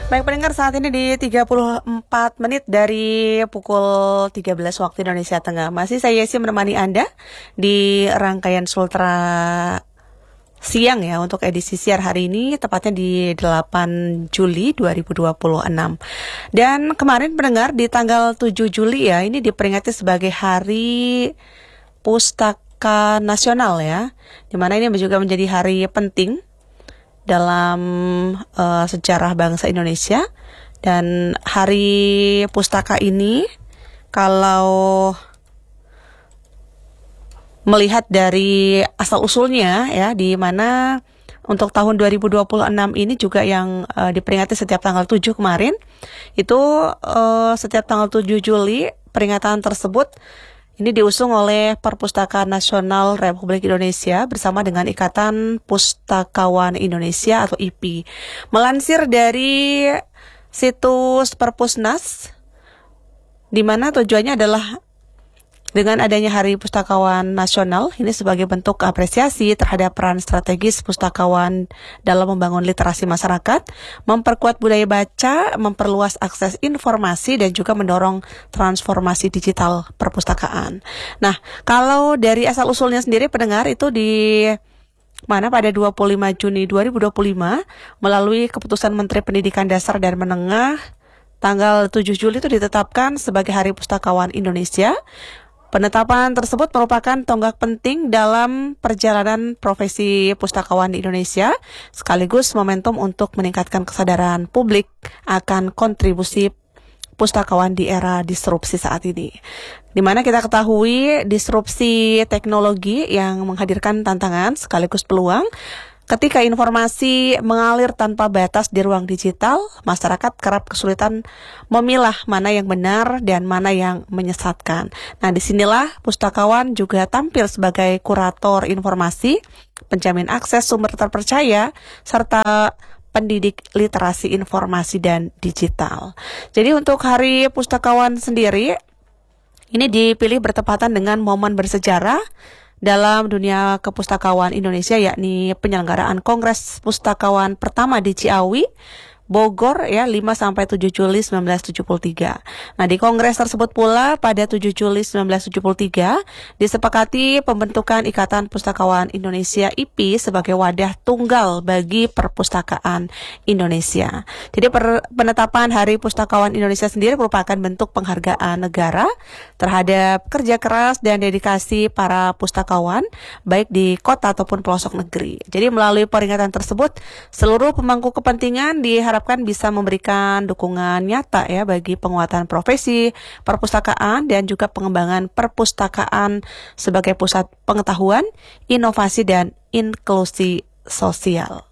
Baik pendengar, saat ini di 34 menit dari pukul 13 waktu Indonesia Tengah. Masih saya Yesi menemani Anda di rangkaian Sultra Siang ya untuk edisi siar hari ini, tepatnya di 8 Juli 2026. Dan kemarin pendengar di tanggal 7 Juli ya, ini diperingati sebagai Hari Pustaka Nasional ya, dimana ini juga menjadi hari penting dalam sejarah bangsa Indonesia. Dan hari pustaka ini kalau melihat dari asal-usulnya ya, di mana untuk tahun 2026 ini juga yang diperingati setiap tanggal 7 kemarin, itu setiap tanggal 7 Juli peringatan tersebut ini diusung oleh Perpustakaan Nasional Republik Indonesia bersama dengan Ikatan Pustakawan Indonesia atau IPI. Melansir dari situs Perpusnas, di mana tujuannya adalah dengan adanya Hari Pustakawan Nasional ini sebagai bentuk apresiasi terhadap peran strategis pustakawan dalam membangun literasi masyarakat, memperkuat budaya baca, memperluas akses informasi, dan juga mendorong transformasi digital perpustakaan. Nah, kalau dari asal-usulnya sendiri pendengar itu di mana pada 25 Juni 2025 melalui keputusan Menteri Pendidikan Dasar dan Menengah tanggal 7 Juli itu ditetapkan sebagai Hari Pustakawan Indonesia. Penetapan tersebut merupakan tonggak penting dalam perjalanan profesi pustakawan di Indonesia, sekaligus momentum untuk meningkatkan kesadaran publik akan kontribusi pustakawan di era disrupsi saat ini. Di mana kita ketahui disrupsi teknologi yang menghadirkan tantangan sekaligus peluang. Ketika informasi mengalir tanpa batas di ruang digital, masyarakat kerap kesulitan memilah mana yang benar dan mana yang menyesatkan. Nah, disinilah pustakawan juga tampil sebagai kurator informasi, penjamin akses sumber terpercaya, serta pendidik literasi informasi dan digital. Jadi untuk Hari Pustakawan sendiri, ini dipilih bertepatan dengan momen bersejarah dalam dunia kepustakawan Indonesia, yakni penyelenggaraan Kongres Pustakawan pertama di Ciawi, Bogor ya 5-7 Juli 1973. Nah, di kongres tersebut pula pada 7 Juli 1973 disepakati pembentukan Ikatan Pustakawan Indonesia IPI sebagai wadah tunggal bagi perpustakaan Indonesia. Jadi penetapan Hari Pustakawan Indonesia sendiri merupakan bentuk penghargaan negara terhadap kerja keras dan dedikasi para pustakawan baik di kota ataupun pelosok negeri. Jadi melalui peringatan tersebut seluruh pemangku kepentingan diharapkan bisa memberikan dukungan nyata ya bagi penguatan profesi perpustakaan dan juga pengembangan perpustakaan sebagai pusat pengetahuan, inovasi dan inklusi sosial.